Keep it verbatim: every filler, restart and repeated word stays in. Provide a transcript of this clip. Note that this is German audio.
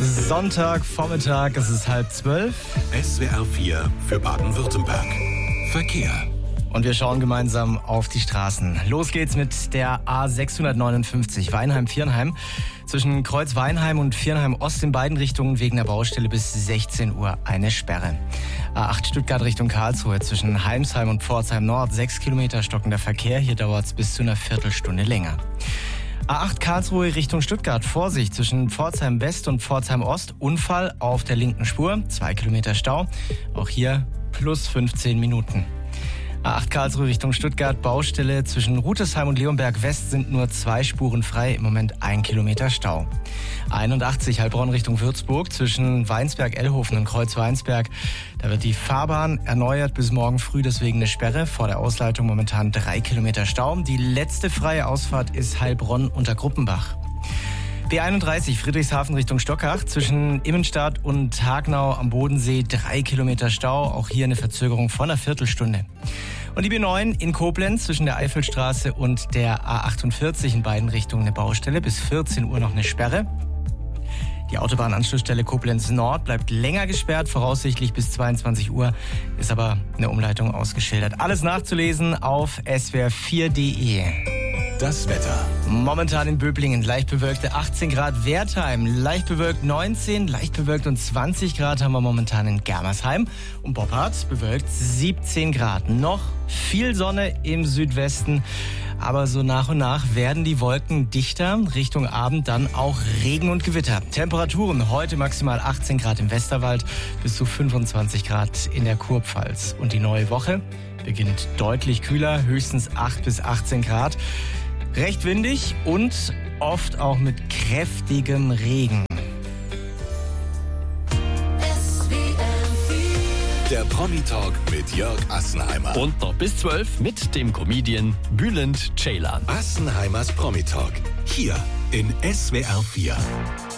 Sonntagvormittag, es ist halb zwölf. S W R vier für Baden-Württemberg. Verkehr. Und wir schauen gemeinsam auf die Straßen. Los geht's mit der A sechshundertneunundfünfzig Weinheim-Viernheim. Zwischen Kreuz-Weinheim und Viernheim-Ost in beiden Richtungen wegen der Baustelle bis sechzehn Uhr eine Sperre. A acht Stuttgart Richtung Karlsruhe zwischen Heimsheim und Pforzheim Nord. Sechs Kilometer stockender Verkehr. Hier dauert's bis zu einer Viertelstunde länger. A acht Karlsruhe Richtung Stuttgart. Vorsicht zwischen Pforzheim West und Pforzheim Ost. Unfall auf der linken Spur. Zwei Kilometer Stau. Auch hier plus fünfzehn Minuten. A acht Karlsruhe Richtung Stuttgart, Baustelle zwischen Rutesheim und Leonberg West sind nur zwei Spuren frei, im Moment ein Kilometer Stau. einundachtzig Heilbronn Richtung Würzburg zwischen Weinsberg-Ellhofen und Kreuz-Weinsberg. Da wird die Fahrbahn erneuert bis morgen früh, deswegen eine Sperre. Vor der Ausleitung momentan drei Kilometer Stau. Die letzte freie Ausfahrt ist Heilbronn unter Gruppenbach. B einunddreißig Friedrichshafen Richtung Stockach zwischen Immenstadt und Hagnau am Bodensee drei Kilometer Stau. Auch hier eine Verzögerung von einer Viertelstunde. Und die B neun in Koblenz zwischen der Eifelstraße und der A achtundvierzig in beiden Richtungen eine Baustelle. Bis vierzehn Uhr noch eine Sperre. Die Autobahnanschlussstelle Koblenz Nord bleibt länger gesperrt, voraussichtlich bis zweiundzwanzig Uhr, ist aber eine Umleitung ausgeschildert. Alles nachzulesen auf S W R vier punkt de. Das Wetter. Momentan in Böblingen leicht bewölkte achtzehn Grad, Wertheim leicht bewölkt neunzehn, leicht bewölkt und zwanzig Grad haben wir momentan in Germersheim. Und Boppard bewölkt siebzehn Grad. Noch viel Sonne im Südwesten, aber so nach und nach werden die Wolken dichter. Richtung Abend dann auch Regen und Gewitter. Temperaturen heute maximal achtzehn Grad im Westerwald bis zu fünfundzwanzig Grad in der Kurpfalz. Und die neue Woche beginnt deutlich kühler, höchstens acht bis achtzehn Grad. Recht windig und oft auch mit kräftigem Regen. Der Promi-Talk mit Jörg Assenheimer. Und noch bis zwölf mit dem Comedian Bülent Ceylan. Assenheimers Promi-Talk. Hier in S W R vier.